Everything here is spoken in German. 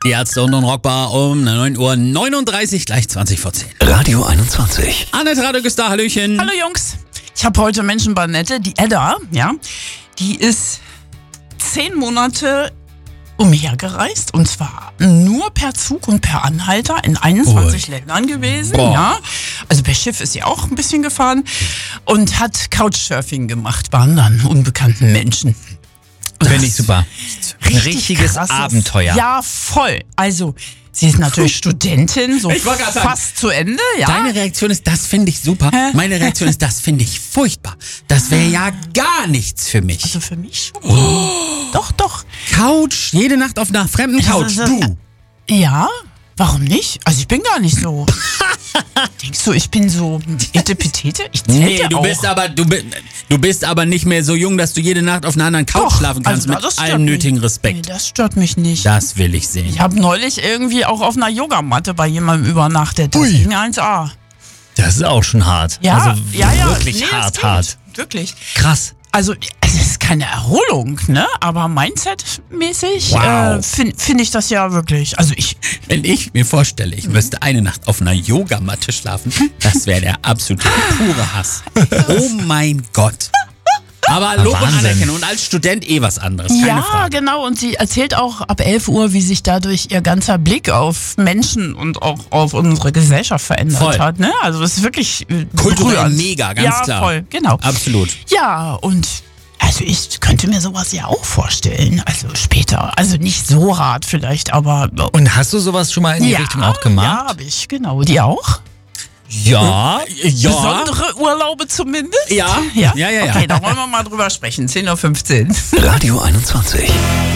Die Ärzte und Rockbar um 9:39 Uhr, gleich 20 vor 10. Radio 21. Annette Radek ist da, hallöchen. Hallo Jungs, ich habe heute Menschen bei Nette, die Edda, ja, die ist 10 Monate umhergereist und zwar nur per Zug und per Anhalter in 21 Ländern gewesen, ja. Also per Schiff ist sie auch ein bisschen gefahren und hat Couchsurfing gemacht bei anderen unbekannten Menschen. Finde ich super. Ein richtiges Abenteuer. Ja, voll. Also, sie ist natürlich Studentin, so Ich wollte gerade sagen, fast zu Ende, ja. Deine Reaktion ist, das finde ich super. Meine Reaktion ist, das finde ich furchtbar. Das wäre ja gar nichts für mich. Also für mich schon. Doch. Couch, jede Nacht auf einer fremden Couch. Du. Ja, warum nicht? Also ich bin gar nicht so. Denkst du, ich bin so Etepetete? Ich zähl Nee, ja du auch. bist aber nicht mehr so jung, dass du jede Nacht auf einer anderen Couch Doch, schlafen kannst, also mit das stört allem mich. nötigen Nee, Respekt. das stört mich nicht. Das will ich sehen. Ich habe neulich irgendwie auch auf einer Yogamatte bei jemandem übernachtet. Das ging 1A. Das ist auch schon hart. Ja, also ja. wirklich Nee, das geht. hart. Wirklich. Krass. Also, es ist keine Erholung, ne? Aber Mindset-mäßig Wow. finde ich das ja wirklich. Also Wenn ich mir vorstelle, ich müsste eine Nacht auf einer Yogamatte schlafen, das wäre der absolute pure Hass. Oh mein Gott. Aber Lob und Wahnsinn. Anerkennung und als Student was anderes, keine ja, Frage. genau. Und sie erzählt auch ab 11 Uhr, wie sich dadurch ihr ganzer Blick auf Menschen und auch auf unsere Gesellschaft verändert Voll. hat. Ne? Also es ist wirklich Kulturell berührend. mega, ganz ja, klar. Voll, genau. Absolut. Ja, und also ich könnte mir sowas ja auch vorstellen. Also später. Also nicht so hart vielleicht, aber Und hast du sowas schon mal in die Richtung auch gemacht? Ja, habe ich, genau. Die auch? Ja. Besondere Urlaube zumindest? Ja. Ja. Ja. Okay, da wollen wir mal drüber sprechen. 10:15 Uhr. Radio 21.